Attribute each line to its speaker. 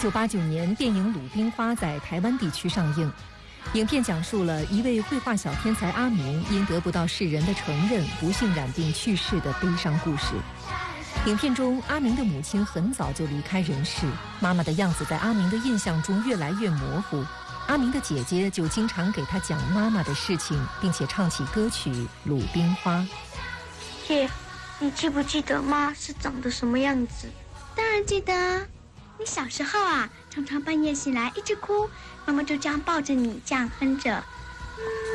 Speaker 1: 1989年，电影《鲁冰花》在台湾地区上映。影片讲述了一位绘画小天才阿明因得不到世人的承认，不幸染病去世的悲伤故事。影片中，阿明的母亲很早就离开人世，妈妈的样子在阿明的印象中越来越模糊。阿明的姐姐就经常给他讲妈妈的事情，并且唱起歌曲《鲁冰花》。
Speaker 2: 姐，你记不记得妈是长得什么样子？
Speaker 3: 当然记得啊，你小时候啊，常常半夜醒来一直哭，妈妈就这样抱着你，这样哼着